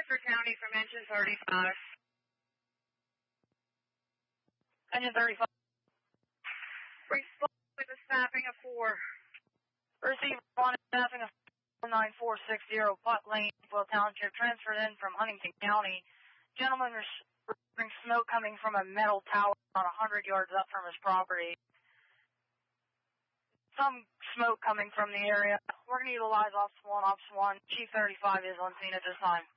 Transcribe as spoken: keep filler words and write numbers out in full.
Bedford County from engine thirty-five. Engine thirty-five. Respond with a snapping of four. Receive one snapping of nine four six zero, Putt Lane, Will Township, transferred in from Huntington County. Gentleman reporting smoke coming from a metal tower about one hundred yards up from his property. Some smoke coming from the area. We're going to utilize Officer one, Officer one. Chief thirty-five is on scene at this time.